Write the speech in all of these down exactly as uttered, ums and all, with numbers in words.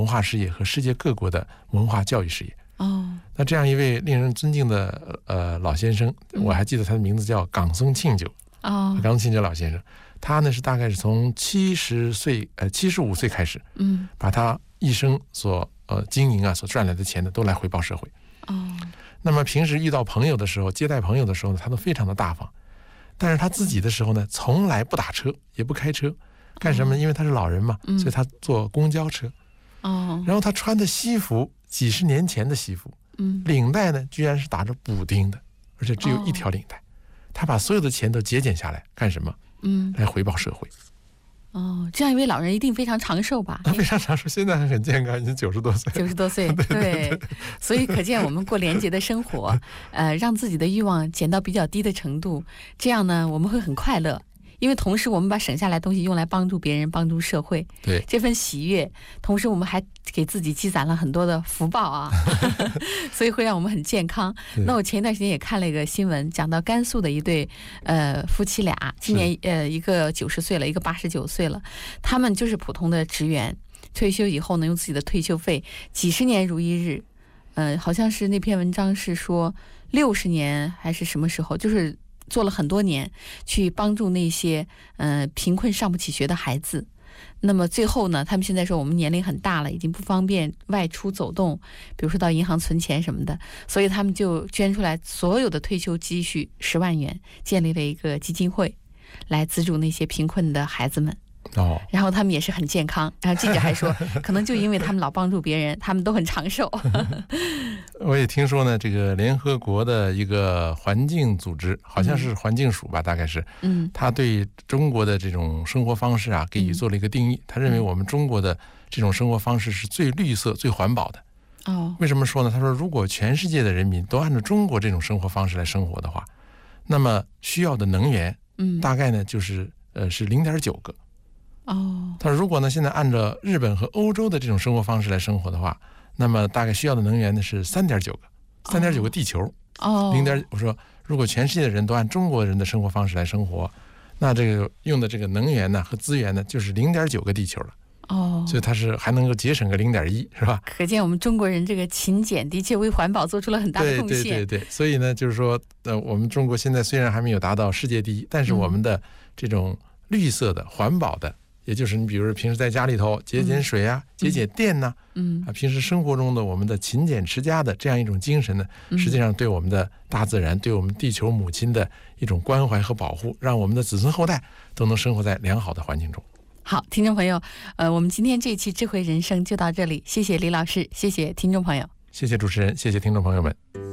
文化事业和世界各国的文化教育事业。 哦， 那这样一位令人尊敬的呃老先生，我还记得他的名字叫冈松庆久。 哦， 冈松庆久老先生，他呢是大概是从七十岁呃七十五岁开始， 嗯， 把他一生所呃经营啊所赚来的钱呢都来回报社会。 哦， 那么平时遇到朋友的时候，接待朋友的时候呢，他都非常的大方。但是他自己的时候呢，从来不打车，也不开车，干什么？因为他是老人嘛， 嗯所以他坐公交车。 哦， 然后他穿的西服，几十年前的西服， 嗯， 领带呢居然是打着补丁的，而且只有一条领带。他把所有的钱都节俭下来，干什么？ 嗯， 来回报社会。 哦，这样一位老人一定非常长寿吧？ 他非常长寿，现在还很健康，已经九十多岁。 九十多岁，对, 对, 对，所以可见我们过廉洁的生活，呃，让自己的欲望减到比较低的程度，这样呢，我们会很快乐。因为同时我们把省下来的东西用来帮助别人，帮助社会， 对这份喜悦，同时我们还给自己积攒了很多的福报啊，所以会让我们很健康。那我前一段时间也看了一个新闻，讲到甘肃的一对呃夫妻俩，今年呃一个九十岁了，一个八十九岁了，他们就是普通的职员，退休以后呢，用自己的退休费几十年如一日，呃，好像是那篇文章是说六十年还是什么时候，就是做了很多年，去帮助那些呃贫困上不起学的孩子。那么最后呢，他们现在说我们年龄很大了，已经不方便外出走动，比如说到银行存钱什么的，所以他们就捐出来所有的退休积蓄十万元，建立了一个基金会，来资助那些贫困的孩子们。 哦， 然后他们也是很健康，然后记者还说，可能就因为他们老帮助别人，他们都很长寿。 我也听说呢，这个联合国的一个环境组织，好像是环境署吧，大概是， 嗯， 他对中国的这种生活方式啊，给予做了一个定义。他认为我们中国的这种生活方式是最绿色、最环保的。 哦， 为什么说呢？他说，如果全世界的人民都按照中国这种生活方式来生活的话，那么需要的能源， 嗯， 大概呢就是呃是零点九个。 哦， 他说，如果呢现在按照日本和欧洲的这种生活方式来生活的话，那么大概需要的能源呢是三点九个，三点九个地球。 哦， 零点，我说如果全世界的人都按中国人的生活方式来生活，那这个用的这个能源呢和资源呢就是零点九个地球了。 哦， 所以它是还能够节省个零点一，是吧？ 可见我们中国人这个勤俭的确为环保做出了很大的贡献。 对对对对，所以呢，就是说，呃，我们中国现在虽然还没有达到世界第一，但是我们的这种绿色的、环保的，也就是你比如平时在家里头节俭水啊、嗯、节俭电呐、啊， 嗯啊，平时生活中的我们的勤俭持家的这样一种精神呢，实际上对我们的大自然、对我们地球母亲的一种关怀和保护，让我们的子孙后代都能生活在良好的环境中。 好，听众朋友，呃，我们今天这一期智慧人生就到这里，谢谢李老师，谢谢听众朋友， 谢谢主持人，谢谢听众朋友们。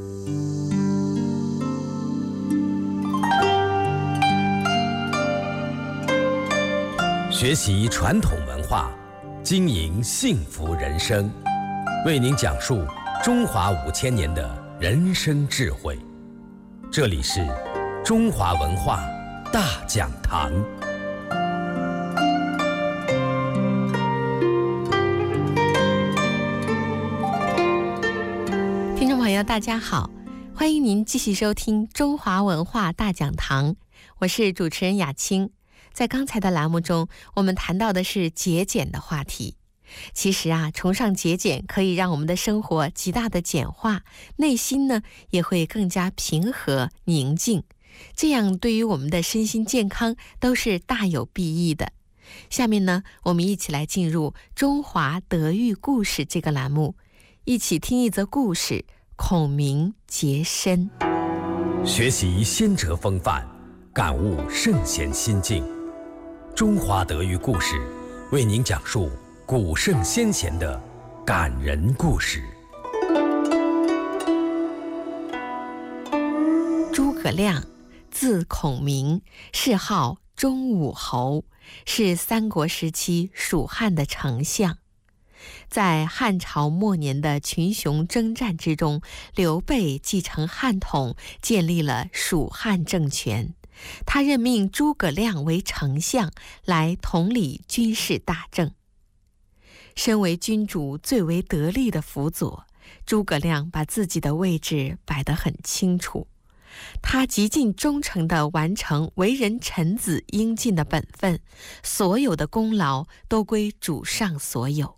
学习传统文化，经营幸福人生，为您讲述中华五千年的人生智慧。这里是中华文化大讲堂。 听众朋友大家好，欢迎您继续收听中华文化大讲堂，我是主持人雅青。在刚才的栏目中，我们谈到的是节俭的话题。其实啊，崇尚节俭可以让我们的生活极大的简化，内心呢也会更加平和宁静，这样对于我们的身心健康都是大有裨益的。下面呢，我们一起来进入中华德育故事这个栏目，一起听一则故事，孔明节身。 学习先哲风范，感悟圣贤心境。中华德育故事为您讲述古圣先贤的感人故事。 诸葛亮，字孔明，谥号忠武侯，是三国时期蜀汉的丞相。在汉朝末年的群雄征战之中，刘备继承汉统，建立了蜀汉政权。他任命诸葛亮为丞相，来统理军事大政。身为君主最为得力的辅佐，诸葛亮把自己的位置摆得很清楚。他极尽忠诚地完成为人臣子应尽的本分，所有的功劳都归主上所有。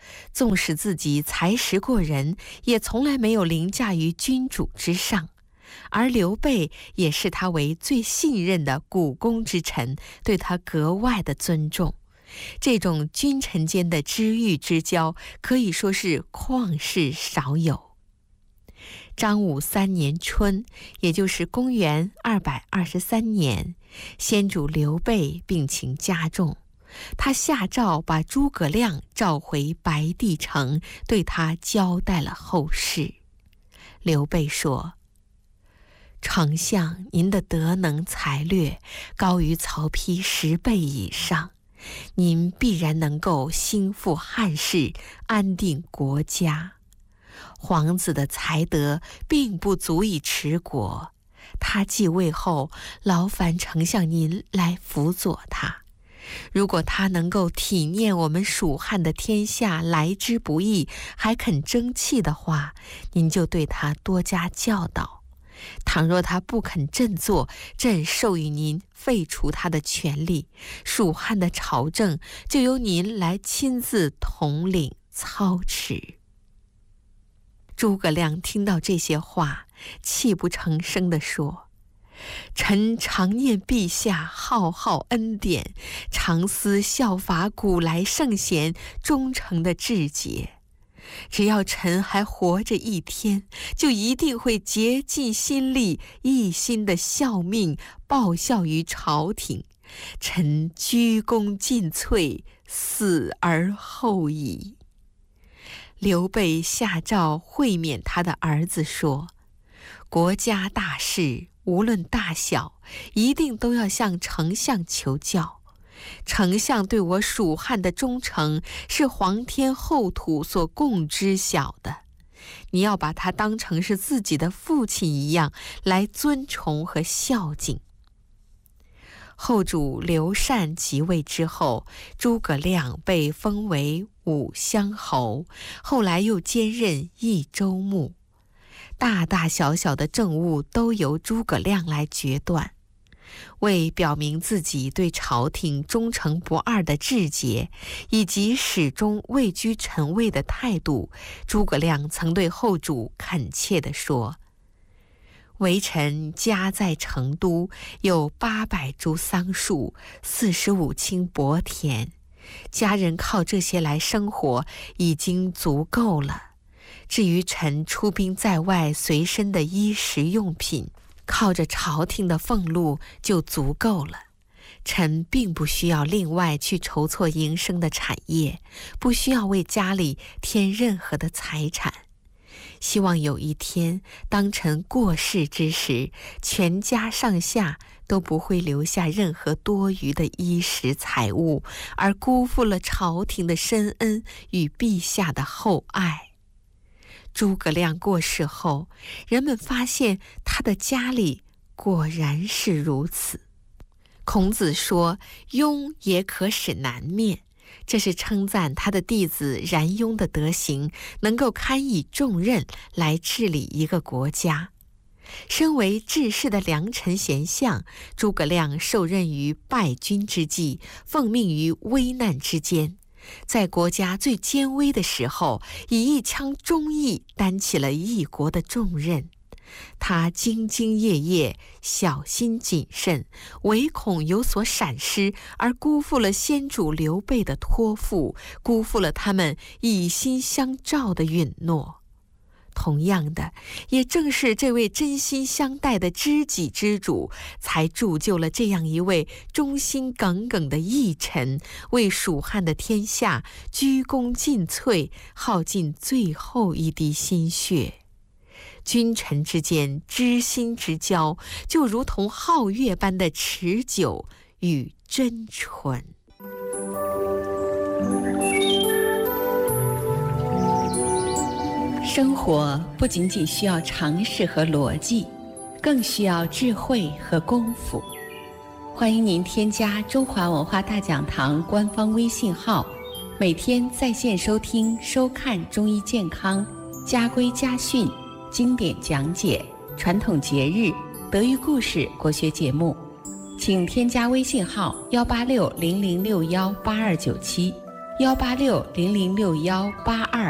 纵使自己才识过人，也从来没有凌驾于君主之上。而刘备也视他为最信任的股肱之臣，对他格外的尊重。这种君臣间的知遇之交，可以说是旷世少有。张武三年春，也就是公元二百二十三年，先主刘备病情加重，他下诏把诸葛亮召回白帝城，对他交代了后事。刘备说：丞相，您的德能才略高于曹丕十倍以上，您必然能够兴复汉室，安定国家。皇子的才德并不足以持国，他继位后，劳烦丞相您来辅佐他。如果他能够体念我们蜀汉的天下来之不易，还肯争气的话，您就对他多加教导。倘若他不肯振作，朕授予您废除他的权力，蜀汉的朝政就由您来亲自统领操持。诸葛亮听到这些话，泣不成声地说：臣常念陛下浩浩恩典，常思效法古来圣贤忠诚的志节。只要臣还活着一天，就一定会竭尽心力，一心的效命，报效于朝廷。臣鞠躬尽瘁，死而后已。刘备下诏会勉他的儿子说：国家大事，无论大小，一定都要向丞相求教。丞相对我蜀汉的忠诚，是皇天后土所共知晓的。你要把他当成是自己的父亲一样来尊崇和孝敬。后主刘禅即位之后，诸葛亮被封为武乡侯，后来又兼任益州牧，大大小小的政务都由诸葛亮来决断。为表明自己对朝廷忠诚不二的志节，以及始终位居臣位的态度，诸葛亮曾对后主恳切地说：微臣家在成都，有八百株桑树，四十五顷薄田，家人靠这些来生活已经足够了。至于臣出兵在外随身的衣食用品，靠着朝廷的俸禄就足够了。臣并不需要另外去筹措营生的产业，不需要为家里添任何的财产。希望有一天，当臣过世之时，全家上下都不会留下任何多余的衣食财物，而辜负了朝廷的深恩与陛下的厚爱。诸葛亮过世后，人们发现他的家里果然是如此。孔子说：庸也可使南面，这是称赞他的弟子冉雍的德行能够堪以重任来治理一个国家。身为治世的良臣贤相，诸葛亮受任于败军之际，奉命于危难之间，在国家最艰危的时候，以一腔忠义担起了一国的重任。他兢兢业业，小心谨慎，唯恐有所闪失，而辜负了先主刘备的托付，辜负了他们以心相照的允诺。同样的，也正是这位真心相待的知己之主，才铸就了这样一位忠心耿耿的义臣，为蜀汉的天下鞠躬尽瘁，耗尽最后一滴心血。君臣之间知心之交，就如同皓月般的持久与真纯。 生活不仅仅需要常识和逻辑，更需要智慧和功夫。欢迎您添加中华文化大讲堂官方微信号，每天在线收听收看中医健康、家规家训、经典讲解、传统节日、德育故事国学节目。请添加微信号幺八六零零六幺八二九七， 幺八六零零六幺八二